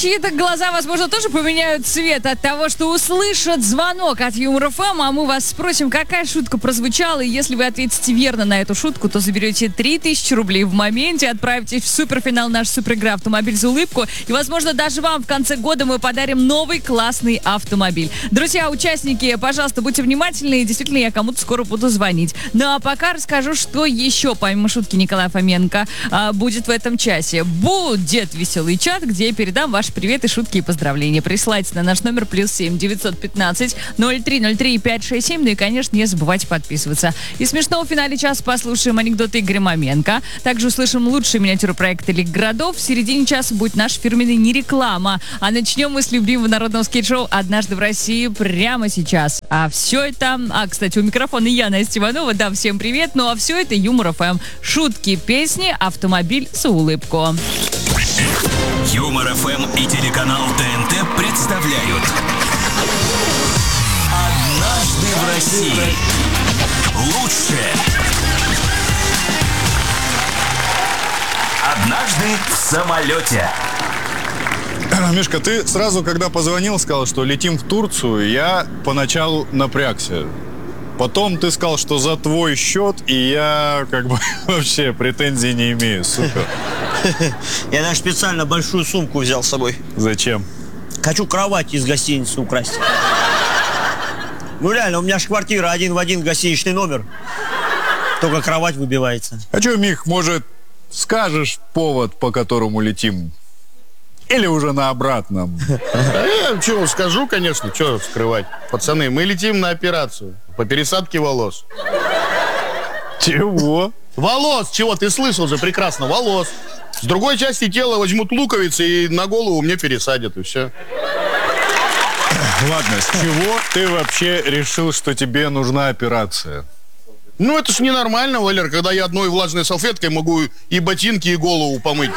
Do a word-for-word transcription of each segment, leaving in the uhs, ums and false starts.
чьи-то глаза, возможно, тоже поменяют цвет от того, что услышат звонок от Юмор ФМ, а мы вас спросим, какая шутка прозвучала, и если вы ответите верно на эту шутку, то заберете три тысячи рублей в моменте, отправитесь в суперфинал нашей суперигры «Автомобиль за улыбку», и, возможно, даже вам в конце года мы подарим новый классный автомобиль. Друзья, участники, пожалуйста, будьте внимательны, и действительно я кому-то скоро буду звонить. Ну а пока расскажу, что еще, помимо шутки Николая Фоменко, будет в этом часе. Будет веселый чат, где я передам ваши приветы, шутки и поздравления. Присылайте на наш номер плюс семь девятьсот пятнадцать ноль три ноль три пять шесть семь. Ну и, конечно, не забывайте подписываться. И смешно в финале часа послушаем анекдоты Игоря Маменко. Также услышим лучшие миниатюры проекта Лиг городов. В середине часа будет наш фирменный «Не реклама». А начнем мы с любимого народного скейт-шоу «Однажды в России» прямо сейчас. А все это... А, кстати, у микрофона я, Настя Иванова. Да, всем привет. Ну а все это Юмор ФМ. Шутки, песни, автомобиль за улыбку. Юмор ФМ и телеканал ТНТ представляют «Однажды в России». Лучшее. Однажды в самолете. Мишка, ты сразу, когда позвонил, сказал, что летим в Турцию, я поначалу напрягся. Потом ты сказал, что за твой счет, и я как бы вообще претензий не имею. Супер. Я даже специально большую сумку взял с собой. Зачем? Хочу кровать из гостиницы украсть. Ну реально, у меня же квартира один в один гостиничный номер. Только кровать выбивается. А что, Мих, может, скажешь повод, по которому летим? Или уже на обратном? Я чего скажу, конечно, что скрывать. Пацаны, мы летим на операцию по пересадке волос. Чего? Волос, чего? Ты слышал же прекрасно, волос. С другой части тела возьмут луковицы и на голову мне пересадят, и все. Ладно, с чего ты вообще решил, что тебе нужна операция? Ну, это ж ненормально, Валер, когда я одной влажной салфеткой могу и ботинки, и голову помыть.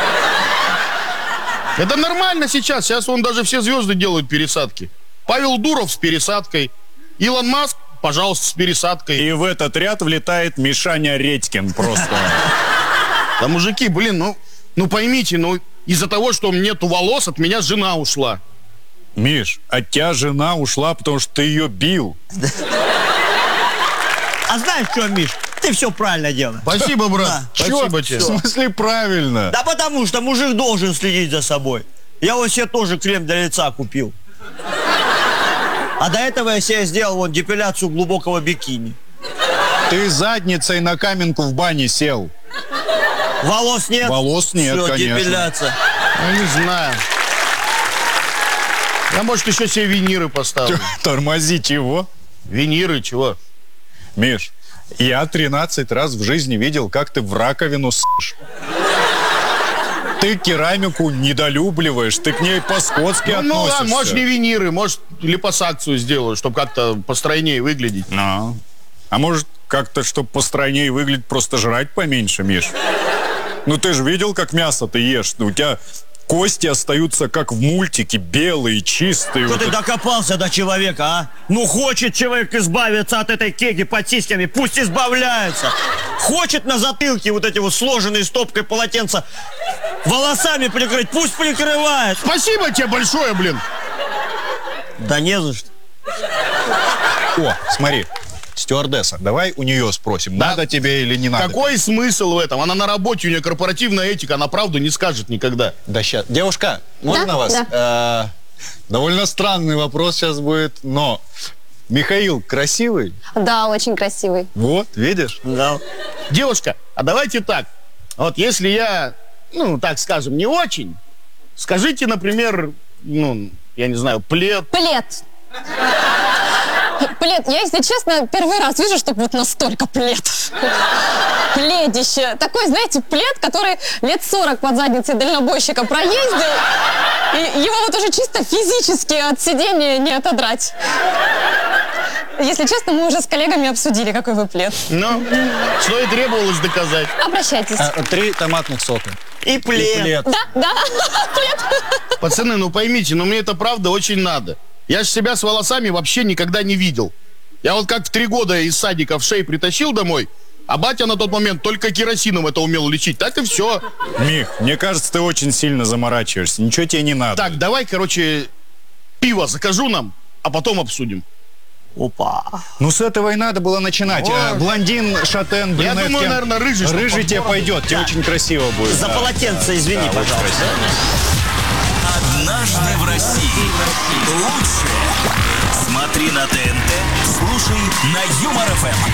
Это нормально сейчас. Сейчас вон даже все звезды делают пересадки. Павел Дуров с пересадкой. Илон Маск, пожалуйста, с пересадкой. И в этот ряд влетает Мишаня Редькин просто. Да, мужики, блин, ну, ну поймите, ну из-за того, что нету волос, от меня жена ушла. Миш, от тебя жена ушла, потому что ты ее бил. А знаешь что, Миш? Ты все правильно делаешь. Спасибо, брат. Да. Спасибо тебе. В смысле правильно? Да потому что мужик должен следить за собой. Я вот себе тоже крем для лица купил. А до этого я себе сделал вот депиляцию глубокого бикини. Ты задницей на каменку в бане сел. Волос нет? Волос нет, Все, конечно. депиляция. Ну, не знаю. Я, может, еще себе виниры поставлю. Тормози, чего? Виниры, чего? Миш, я тринадцать раз в жизни видел, как ты в раковину ссышь. Ты керамику недолюбливаешь, ты к ней по-скотски ну, относишься. Ну ладно, может не виниры, может липосакцию сделаю, чтобы как-то постройнее выглядеть. Ну, а может как-то, чтобы постройнее выглядеть, просто жрать поменьше, Миш? Ну ты же видел, как мясо ты ешь? У тебя кости остаются, как в мультике, белые, чистые. Что вот ты это... докопался до человека, а? Ну хочет человек избавиться от этой кеги под сиськами, пусть избавляется. Хочет на затылке вот эти вот сложенные стопкой полотенца волосами прикрыть, пусть прикрывает. Спасибо тебе большое, блин. Да не за что. О, смотри, стюардесса, давай у нее спросим, да. Надо тебе или не надо. Какой смысл в этом? Она на работе, у нее корпоративная этика, она правду не скажет никогда. Да сейчас. Девушка, можно да? вас? Да. Э, довольно странный вопрос сейчас будет, но Михаил красивый? Да, очень красивый. Вот, видишь? Да. Девушка, а давайте так. Вот если я, ну, так скажем, не очень, скажите, например, ну, я не знаю, плед. Плед. Плед. Я, если честно, первый раз вижу, чтобы вот настолько плед. Пледище. Такой, знаете, плед, который лет сорок под задницей дальнобойщика проездил, и его вот уже чисто физически от сидения не отодрать. Если честно, мы уже с коллегами обсудили, какой вы плед. Ну, что и требовалось доказать. Обращайтесь. А, три томатных сока. И плед. И плед. Да, да, плед. Пацаны, ну поймите, но мне это правда очень надо. Я же себя с волосами вообще никогда не видел. Я вот как в три года из садика в шеи притащил домой, А батя на тот момент только керосином это умел лечить. Так и все. Мих, мне кажется, ты очень сильно заморачиваешься. Ничего тебе не надо. Так, давай, короче, пиво закажу нам, а потом обсудим. Опа. Ну, с этого и надо было начинать. А, блондин, шатен, Я брюнетки. думаю, наверное, рыжий. чтоб Рыжий тебе подбор. пойдет, тебе очень красиво будет. За Да. полотенце, извини, Да, очень пожалуйста. красиво. Однажды в России. Лучшее. Смотри на ТНТ, слушай на Юмор ФМ.